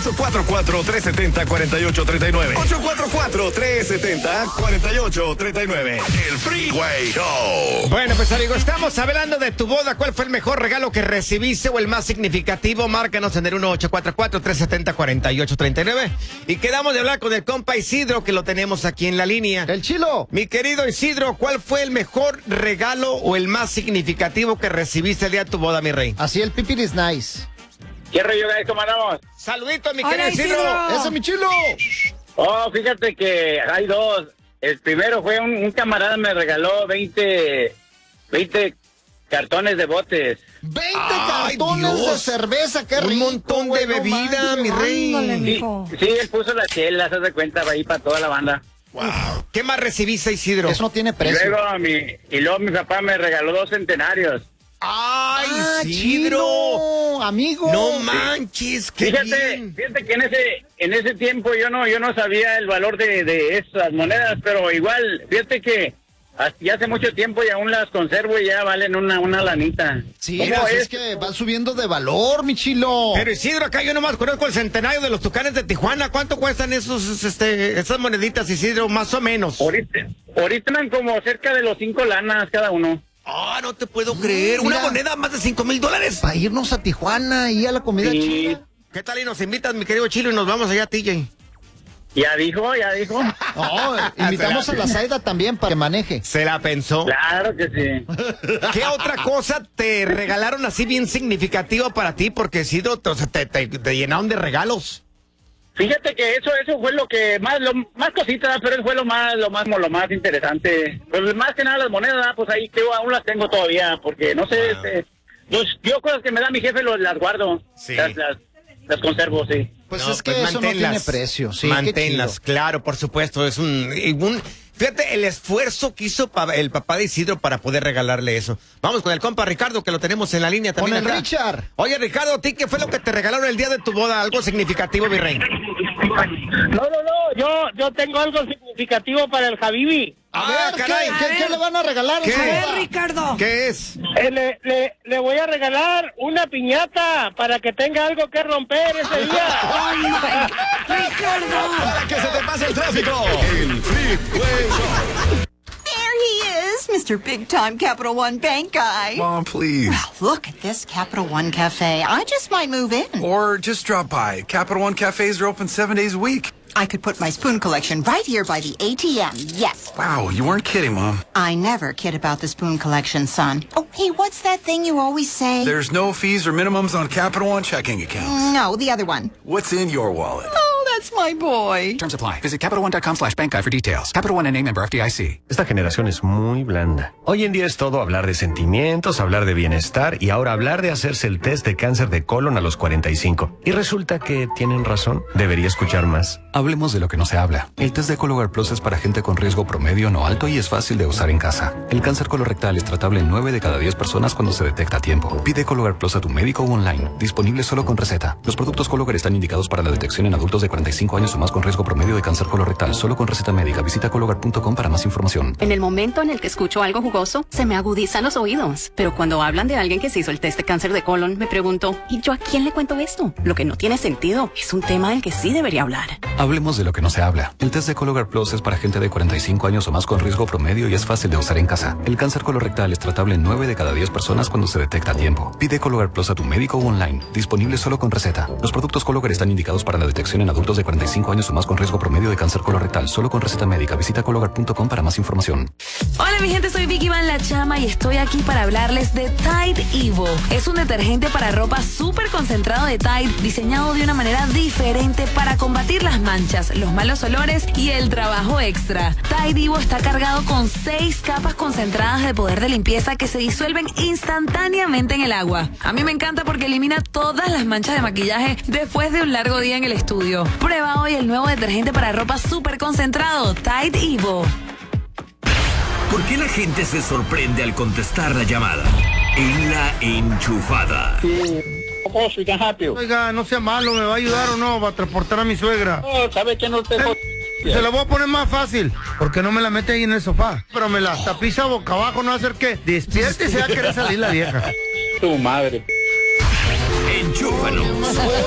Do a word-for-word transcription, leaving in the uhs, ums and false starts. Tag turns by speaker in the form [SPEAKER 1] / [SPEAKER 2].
[SPEAKER 1] ocho cuatro cuatro, tres siete cero, cuatro ocho tres nueve. ocho cuatro cuatro, tres siete cero, cuatro ocho tres nueve. El Freeway Show.
[SPEAKER 2] Bueno, pues amigos, estamos hablando de tu boda. ¿Cuál fue el mejor regalo que recibiste o el más significativo? Márcanos en el uno ocho cuatro cuatro, tres siete cero, cuatro ocho tres nueve. Y quedamos de hablar con el compa Isidro, que lo tenemos aquí en la línea.
[SPEAKER 3] ¡El Chilo!
[SPEAKER 2] Mi querido Isidro, ¿cuál fue el mejor regalo o el más significativo que recibiste el día de tu boda, mi rey?
[SPEAKER 3] Así el pipir is nice.
[SPEAKER 4] ¿Qué rollo, guys? ¿Cómo andamos?
[SPEAKER 2] Saludito, mi
[SPEAKER 5] Hola,
[SPEAKER 2] querido Isidro.
[SPEAKER 5] Isidro.
[SPEAKER 3] ¡Ese mi Chilo!
[SPEAKER 4] Oh, fíjate que hay dos. El primero fue un, un camarada me regaló veinte, veinte cartones de botes.
[SPEAKER 3] veinte
[SPEAKER 2] Ay,
[SPEAKER 3] cartones
[SPEAKER 2] Dios.
[SPEAKER 3] de cerveza, qué
[SPEAKER 2] Un
[SPEAKER 3] rico,
[SPEAKER 2] montón
[SPEAKER 3] güey,
[SPEAKER 2] de
[SPEAKER 3] no
[SPEAKER 2] bebida,
[SPEAKER 3] manches.
[SPEAKER 2] mi rey.
[SPEAKER 5] Ándale,
[SPEAKER 4] Sí,
[SPEAKER 5] mijo.
[SPEAKER 4] sí, él puso las chelas, haz de cuenta, ahí para toda la banda.
[SPEAKER 2] Wow. ¿Qué más recibiste, Isidro?
[SPEAKER 3] Eso no tiene
[SPEAKER 4] Y
[SPEAKER 3] precio.
[SPEAKER 4] luego, mi, y luego mi papá me regaló dos centenarios.
[SPEAKER 2] ¡Ay,
[SPEAKER 3] ¡Ah,
[SPEAKER 2] Isidro!
[SPEAKER 3] Chilo! ¡Amigo!
[SPEAKER 2] No manches, qué
[SPEAKER 4] Fíjate,
[SPEAKER 2] bien.
[SPEAKER 4] fíjate que en ese, en ese tiempo yo no, yo no sabía el valor de, de esas monedas, pero igual, fíjate que hasta ya hace mucho tiempo y aún las conservo y ya valen una, una lanita.
[SPEAKER 3] Sí,
[SPEAKER 4] ¿Cómo
[SPEAKER 3] pues
[SPEAKER 4] es?
[SPEAKER 3] es que van subiendo de valor, mi Chilo.
[SPEAKER 2] Pero Isidro, acá yo nomás conozco el centenario de los Tucanes de Tijuana. ¿Cuánto cuestan esos, este, esas moneditas, Isidro? Más o menos.
[SPEAKER 4] Ahorita, ahorita eran como cerca de los cinco lanas cada uno.
[SPEAKER 2] Ah, no te puedo creer.
[SPEAKER 3] mira.
[SPEAKER 2] Una moneda más de cinco mil dólares.
[SPEAKER 3] Para irnos a Tijuana y a la comida
[SPEAKER 4] Sí.
[SPEAKER 3] china.
[SPEAKER 2] ¿Qué tal y nos invitas, mi querido Chilo, y nos vamos allá a T J?
[SPEAKER 4] Ya dijo, ya dijo.
[SPEAKER 3] No, invitamos a la Zaida también para que maneje.
[SPEAKER 2] Se la pensó.
[SPEAKER 4] Claro que sí.
[SPEAKER 2] ¿Qué otra cosa te regalaron así bien significativa para ti? Porque Isidro, te, o sea, te, te- te llenaron de regalos.
[SPEAKER 4] Fíjate que eso, eso fue lo que más, lo más cositas, pero eso fue lo más, lo más, lo más interesante. Pues más que nada las monedas, pues ahí tengo, aún las tengo todavía, porque no sé,
[SPEAKER 2] Wow.
[SPEAKER 4] este, los, yo cosas que me da mi jefe los, las guardo,
[SPEAKER 2] Sí.
[SPEAKER 4] las, las, las conservo, sí.
[SPEAKER 3] Pues
[SPEAKER 2] No,
[SPEAKER 3] es que
[SPEAKER 2] pues
[SPEAKER 3] eso no
[SPEAKER 2] manténlas.
[SPEAKER 3] tiene precio. Sí, qué
[SPEAKER 2] Manténlas,
[SPEAKER 3] chido.
[SPEAKER 2] claro, por supuesto. Es un, un- Fíjate el esfuerzo que hizo pa- el papá de Isidro para poder regalarle eso. Vamos con el compa Ricardo, que lo tenemos en la línea
[SPEAKER 3] Con
[SPEAKER 2] también.
[SPEAKER 3] el
[SPEAKER 2] acá.
[SPEAKER 3] Richard.
[SPEAKER 2] Oye, Ricardo, ¿a ti qué fue lo que te regalaron el día de tu boda? Algo significativo, mi rey.
[SPEAKER 4] No, no, no, yo, yo tengo algo significativo para el Habibi.
[SPEAKER 3] A
[SPEAKER 2] Ah,
[SPEAKER 3] ver, ¿qué,
[SPEAKER 2] caray.
[SPEAKER 3] qué- qué le van a regalar?
[SPEAKER 2] ¿Qué?
[SPEAKER 3] en su
[SPEAKER 5] A ver,
[SPEAKER 3] boda?
[SPEAKER 5] Ricardo.
[SPEAKER 2] ¿Qué es?
[SPEAKER 4] Eh, le, le, le voy a regalar una piñata para que tenga algo que romper ese día.
[SPEAKER 5] Ricardo.
[SPEAKER 1] Para que se te pase el tráfico. El Freeway Show.
[SPEAKER 6] There he is, Mister Big Time Capital One Bank guy.
[SPEAKER 7] Mom, please.
[SPEAKER 6] Look at this Capital One Cafe. I just might move in.
[SPEAKER 7] Or just drop by. Capital One cafes are open seven days a week.
[SPEAKER 6] I could put my spoon collection right here by the A T M. Yes.
[SPEAKER 7] Wow, you weren't kidding, Mom.
[SPEAKER 6] I never kid about the spoon collection, son. Oh, hey, what's that thing you always say?
[SPEAKER 7] There's no fees or minimums on Capital One checking accounts.
[SPEAKER 6] No, the other one.
[SPEAKER 7] What's in your wallet?
[SPEAKER 6] Oh, that's my boy.
[SPEAKER 8] Terms apply. Visit Capital One dot com slash bank guide for details. Capital One N A member F D I C.
[SPEAKER 9] Esta generación es muy blanda. Hoy en día es todo hablar de sentimientos, hablar de bienestar y ahora hablar de hacerse el test de cáncer de colon a los cuarenta y cinco. Y resulta que tienen razón. Debería escuchar más.
[SPEAKER 8] Hablemos de lo que no se habla. El test de Cologuard Plus es para gente con riesgo promedio no alto y es fácil de usar en casa. El cáncer colorectal es tratable en nueve de cada diez personas cuando se detecta a tiempo. Pide Cologuard Plus a tu médico o online. Disponible solo con receta. Los productos Cologuard están indicados para la detección en adultos de cuarenta y cinco años o más con riesgo promedio de cáncer colorectal. Solo con receta médica. Visita Cologuard punto com para más información.
[SPEAKER 10] En el momento en el que escucho algo jugoso, se me agudizan los oídos. Pero cuando hablan de alguien que se hizo el test de cáncer de colon, me pregunto, ¿y yo a quién le cuento esto? Lo que no tiene sentido. Es un tema del que sí debería hablar.
[SPEAKER 8] Hablemos de lo que no se habla. El test de Cologuard Plus es para gente de cuarenta y cinco años o más con riesgo promedio y es fácil de usar en casa. El cáncer colorectal es tratable en nueve de cada diez personas cuando se detecta a tiempo. Pide Cologuard Plus a tu médico o online. Disponible solo con receta. Los productos Cologuard están indicados para la detección en adultos de cuarenta y cinco años o más con riesgo promedio de cáncer colorectal. Solo con receta médica. Visita Cologuard punto com para más información.
[SPEAKER 11] Hola mi gente, soy Vicky Van La Chama y estoy aquí para hablarles de Tide Evo. Es un detergente para ropa súper concentrado de Tide, diseñado de una manera diferente para combatir las manchas, los malos olores y el trabajo extra. Tide Evo está cargado con seis capas concentradas de poder de limpieza que se disuelven instantáneamente en el agua. A mí me encanta porque elimina todas las manchas de maquillaje después de un largo día en el estudio. Prueba hoy el nuevo detergente para ropa súper concentrado, Tide Evo.
[SPEAKER 12] ¿Por qué la gente se sorprende al contestar la llamada? En La Enchufada.
[SPEAKER 13] Oiga, no sea malo, ¿me va a ayudar o no? ¿Va a transportar a mi suegra?
[SPEAKER 4] No, ¿sabe que no te...
[SPEAKER 13] Se la voy a poner más fácil, porque no me la mete ahí en el sofá. Pero me la tapiza boca abajo, no va a hacer que despierte y se va a querer salir la vieja.
[SPEAKER 4] Tu madre.
[SPEAKER 12] Enchúfanos.